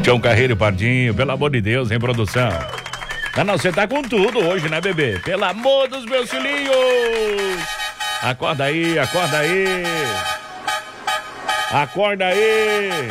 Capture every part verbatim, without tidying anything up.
Tião Carreiro e Pardinho, pelo amor de Deus, em produção. Não, não, você tá com tudo hoje, né, bebê? Pelo amor dos meus filhinhos! Acorda aí, acorda aí! Acorda aí!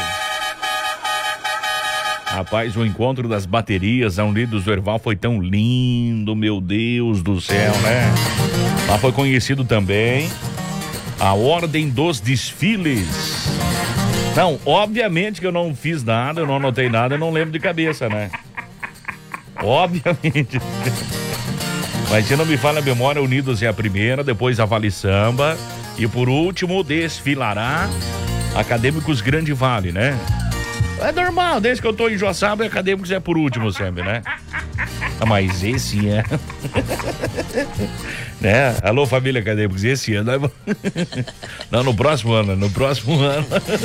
Rapaz, o encontro das baterias a Unidos do Erval foi tão lindo, meu Deus do céu, né? Lá foi conhecido também a Ordem dos Desfiles. Não, obviamente que eu não fiz nada, eu não anotei nada, eu não lembro de cabeça, né? Obviamente. Mas se não me falha a memória, Unidos é a primeira, depois a Vale Samba e por último desfilará Acadêmicos Grande Vale, né? É normal, desde que eu tô em Joaçaba, Acadêmicos é por último sempre, né? Ah, mas esse é... né? Alô, família Acadêmicos, esse ano... É... Não, no próximo ano, no próximo ano...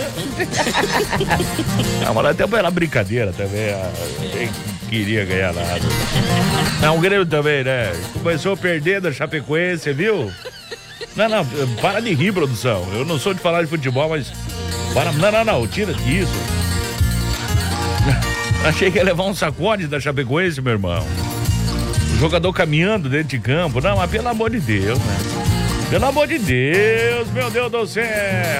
Ah, mas até pela brincadeira também, eu queria ganhar nada. Não, o Grêmio também, né? Começou a perder da Chapecoense, viu? Não, não, para de rir, produção. Eu não sou de falar de futebol, mas... Para... Não, não, não, tira isso. Achei que ia levar um sacode da Chapecoense, meu irmão. O jogador caminhando dentro de campo. Não, mas pelo amor de Deus, né? Pelo amor de Deus, meu Deus do céu.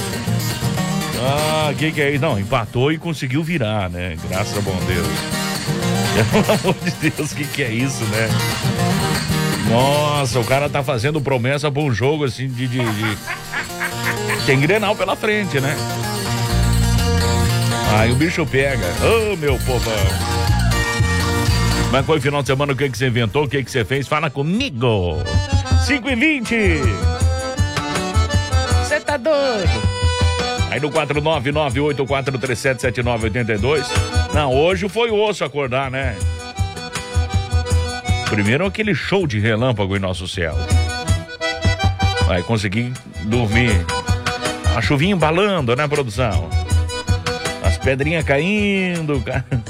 Ah, que que é isso? Não, empatou e conseguiu virar, né? Graças a bom Deus. Pelo amor de Deus, que que é isso, né? Nossa, o cara tá fazendo promessa pra um jogo assim de... de, de... Tem Grenal pela frente, né? Aí o bicho pega. Ô, oh, meu povão. Mas foi o final de semana, o que que você inventou? O que que você fez? Fala comigo. cinco e vinte. Você tá doido? Aí no quatro nove nove oito quatro três sete sete nove oito dois. Não, hoje foi osso acordar, né? Primeiro aquele show de relâmpago em nosso céu. Aí consegui dormir. A chuvinha embalando, né, produção? As pedrinhas caindo.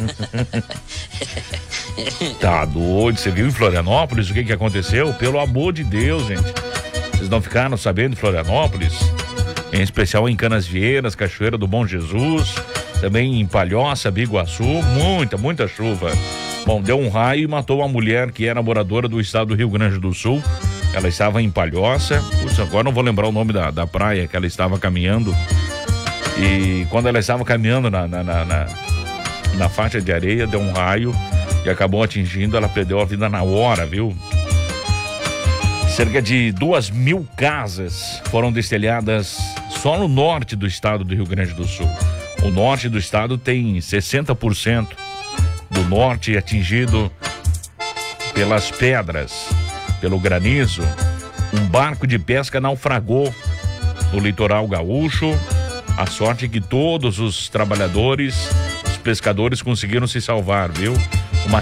Tá doido, você viu em Florianópolis o que que aconteceu? Pelo amor de Deus, gente. Vocês não ficaram sabendo de Florianópolis? Em especial em Canasvieiras, Cachoeira do Bom Jesus, também em Palhoça, Biguaçu, muita, muita chuva. Bom, deu um raio e matou uma mulher que era moradora do estado do Rio Grande do Sul. Ela estava em Palhoça, putz, agora não vou lembrar o nome da, da praia que ela estava caminhando. E quando ela estava caminhando na, na, na, na, na faixa de areia, deu um raio e acabou atingindo, ela perdeu a vida na hora, viu? Cerca de duas mil casas foram destelhadas só no norte do estado do Rio Grande do Sul. O norte do estado tem sessenta por cento do norte atingido pelas pedras, pelo granizo. Um barco de pesca naufragou no litoral gaúcho. A sorte é que todos os trabalhadores, os pescadores conseguiram se salvar, viu?